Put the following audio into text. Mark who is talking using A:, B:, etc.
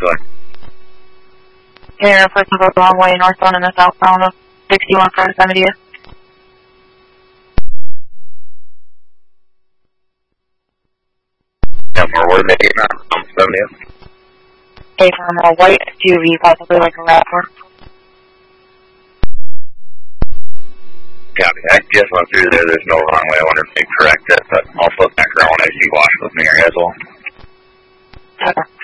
A: Go ahead.
B: Yeah, a person goes the wrong way northbound and the southbound of 61 for 70th.
A: Yeah, more word making on 70th.
B: A from a white SUV, possibly like a Raptor.
A: Copy. I just went through there. There's no wrong way. I wonder if they correct it, but I'll flip back around when I see Washington here as well.
B: Okay.